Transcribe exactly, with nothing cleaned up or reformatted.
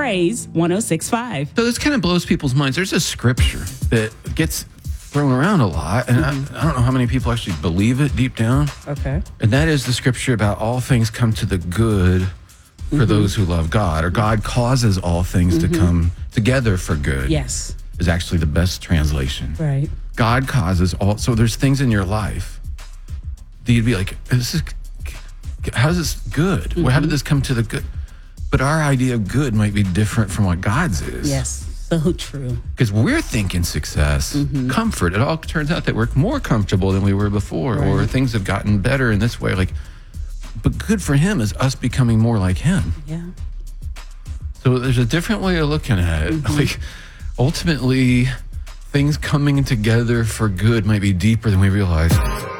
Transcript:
Praise one oh six point five. So this kind of blows people's minds. There's a scripture that gets thrown around a lot, and mm-hmm. I, I don't know how many people actually believe it deep down. Okay. And that is the scripture about all things come to the good for mm-hmm. those who love God, or God causes all things mm-hmm. to come together for good. Yes. Is actually the best translation. Right. God causes all, so there's things in your life that you'd be like, this is, how is this good? Mm-hmm. How did this come to the good? But our idea of good might be different from what God's is. Yes. So true. Because we're thinking success, mm-hmm. comfort. It all turns out that we're more comfortable than we were before, right. or things have gotten better in this way. Like, but good for him is us becoming more like him. Yeah. So there's a different way of looking at it. Mm-hmm. Like, ultimately, things coming together for good might be deeper than we realize.